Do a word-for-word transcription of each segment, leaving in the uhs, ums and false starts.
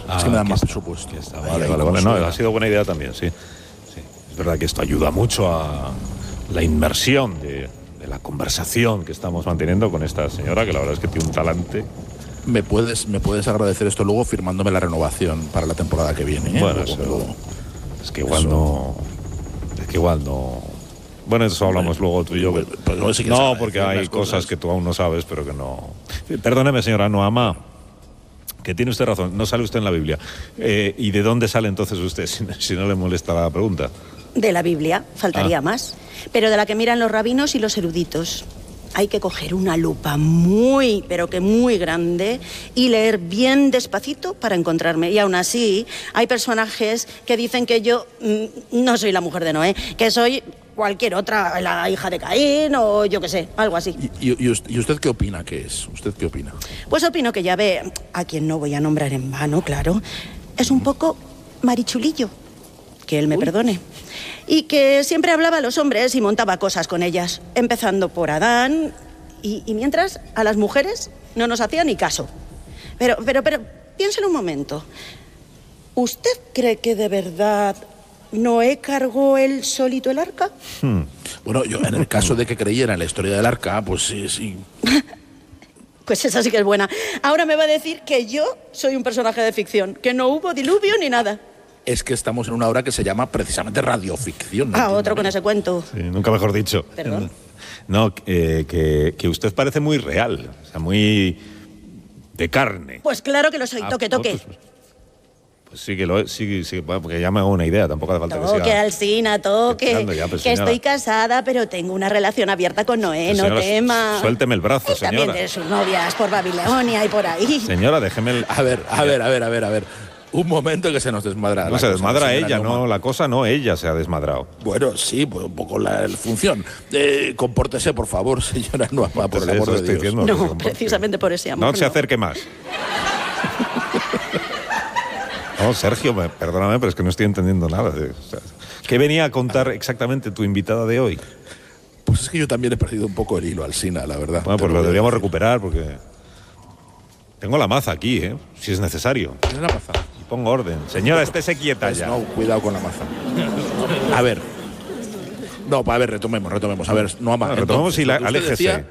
Ah, es que me dan que más está, presupuesto. que está, vale, vale, vale. No, ha sido buena idea también, sí. sí. Es verdad que esto ayuda mucho a la inmersión de, de la conversación que estamos manteniendo con esta señora, que la verdad es que tiene un talante. Me puedes, me puedes agradecer esto luego firmándome la renovación para la temporada que viene, ¿eh? Bueno, Luego, eso, luego. es que igual Eso. no... Es que igual no... Bueno, eso hablamos luego tú y yo. Pues, pues, luego sí que No, sabes porque decir hay las cosas cosas. que tú aún no sabes, pero que no... Perdóneme, señora Noama, que tiene usted razón, no sale usted en la Biblia. Eh, ¿Y de dónde sale entonces usted, si, si no le molesta la pregunta? De la Biblia, faltaría Ah. más. Pero de la que miran los rabinos y los eruditos. Hay que coger una lupa muy, pero que muy grande y leer bien despacito para encontrarme. Y aún así, hay personajes que dicen que yo mm, no soy la mujer de Noé, que soy cualquier otra, la hija de Caín o yo qué sé, algo así. ¿Y, y, y usted qué opina que es? ¿Usted qué opina? Pues opino que Yahvé, a quien no voy a nombrar en vano, claro, es un poco marichulillo. Que él me perdone. Y que siempre hablaba a los hombres y montaba cosas con ellas, empezando por Adán, y, y mientras a las mujeres no nos hacía ni caso. Pero, pero, pero, piénselo un momento. ¿Usted cree que de verdad Noé cargó él solito el arca? Hmm. Bueno, yo en el caso de que creyera en la historia del arca, pues sí, sí. Pues esa sí que es buena. Ahora me va a decir que yo soy un personaje de ficción, que no hubo diluvio ni nada. Es que estamos en una obra que se llama precisamente radioficción. ¿no? Ah, otro con ese cuento. Sí, nunca mejor dicho. Perdón. No, eh, que, que usted parece muy real, o sea, muy de carne. Pues claro que lo soy, Ah, toque, toque. Pues, pues sí que lo es, sí, sí, bueno, porque ya me hago una idea, tampoco hace falta que Toque, siga... Alsina, toque. Empezando ya, pues, que señora. estoy casada, pero tengo una relación abierta con Noé, Pues, no señora, tema. suélteme el brazo, Y también señora. de sus novias por Babilonia y por ahí. Señora, déjeme el... A ver, a ver, a ver, a ver, a ver. Un momento que se nos desmadra. No la se cosa, desmadra señora ella, Neuma. no, la cosa no, ella se ha desmadrado. Bueno, sí, pues un poco la, la función. Eh, compórtese, por favor, señora Noama, por el Entonces, amor eso de estoy Dios. diciendo, que se No, comporte. precisamente por ese amor. No se acerque más. No, Sergio, me- perdóname, pero es que no estoy entendiendo nada. de- o sea, ¿qué venía a contar exactamente tu invitada de hoy? Pues es que yo también he perdido un poco el hilo, Alsina, la verdad. Bueno, Te pues lo voy a deberíamos decir. recuperar porque... Tengo la maza aquí, ¿eh? Si es necesario. ¿Tienes la maza? Y pongo orden. Señora, estése quieta Pues ya. no, cuidado con la maza. A ver. No, a ver, retomemos, retomemos. A ver, Noama. Bueno, retomemos entonces, y la- lo que usted aléjese. decía,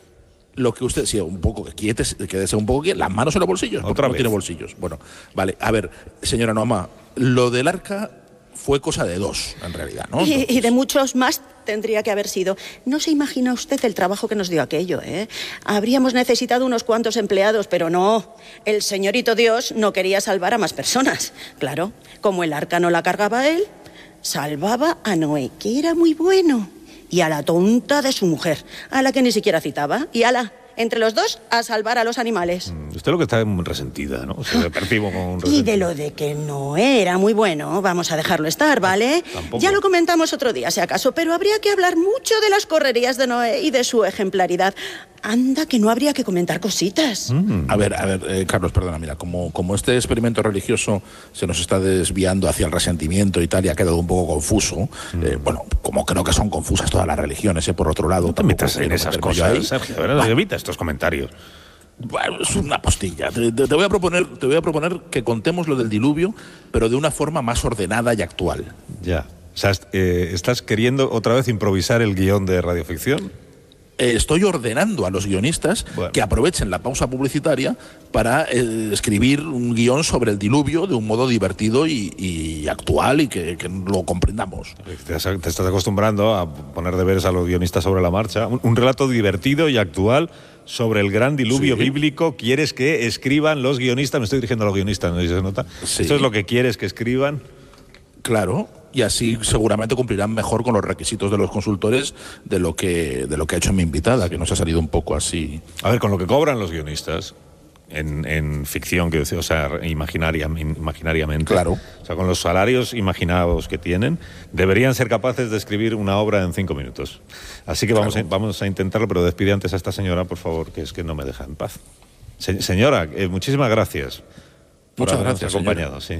Lo que usted, sí, un poco, que quietes, quédese un poco, las manos en los bolsillos, porque Otra no vez. tiene bolsillos. Bueno, vale, a ver, señora Noama, lo del arca fue cosa de dos, en realidad, ¿no? Y, y Entonces, de muchos más tendría que haber sido. No se imagina usted el trabajo que nos dio aquello, ¿eh? Habríamos necesitado unos cuantos empleados, pero no. El señorito Dios no quería salvar a más personas. Claro, como el arca no la cargaba él, salvaba a Noé, que era muy bueno, y a la tonta de su mujer, a la que ni siquiera citaba, y ala, entre los dos, a salvar a los animales. Usted lo que está es muy resentida, ¿no? Se le percibo como un Y resentido. de lo de que no era muy bueno, vamos a dejarlo estar, ¿vale? Tampoco. Ya lo comentamos otro día, si acaso, pero habría que hablar mucho de las correrías de Noé y de su ejemplaridad. Anda, que no habría que comentar cositas. Mm. a ver, a ver, eh, Carlos, perdona, mira, como, como este experimento religioso se nos está desviando hacia el resentimiento y tal, y ha quedado un poco confuso, eh, bueno, como creo que son confusas todas las religiones, eh, por otro lado. No te tampoco metas en quiero esas meterme yo cosas, ahí. Sergio. De verdad, evita estos comentarios. Bueno, es una postilla. Te, te- te voy a proponer, te voy a proponer que contemos lo del diluvio, pero de una forma más ordenada y actual. Ya. O sea, est- eh, ¿estás queriendo otra vez improvisar el guión de radioficción? Eh, estoy ordenando a los guionistas Bueno. que aprovechen la pausa publicitaria para eh, escribir un guión sobre el diluvio de un modo divertido y, y actual y que, que lo comprendamos. Te, has- te estás acostumbrando a poner deberes a los guionistas sobre la marcha. Un, un relato divertido y actual sobre el gran diluvio Sí. bíblico. ¿Quieres que escriban los guionistas? Me estoy dirigiendo a los guionistas, ¿no sé si se nota? Sí. ¿Eso es lo que quieres que escriban? Claro, y así seguramente cumplirán mejor con los requisitos de los consultores de lo que, de lo que ha hecho mi invitada, que nos ha salido un poco así. A ver, con lo que cobran los guionistas en, en ficción, que, o sea, imaginaria, imaginariamente. Claro. O sea, con los salarios imaginados que tienen, deberían ser capaces de escribir una obra en cinco minutos. Así que vamos, Claro. a, vamos a intentarlo, pero despide antes a esta señora, por favor, que es que no me deja en paz. Se- señora, eh, muchísimas gracias. por Muchas habernos gracias, acompañado, sí.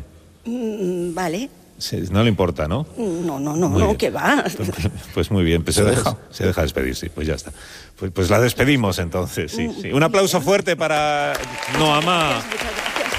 Mm, vale. Sí, no le importa, ¿no? No, no, no, Muy no, bien. que va. Pues, pues muy bien, pues ¿Se se, deja? deja, se deja despedir, sí, pues ya está. Pues, pues la despedimos entonces, sí, sí. Un aplauso fuerte para Noama. Muchas gracias.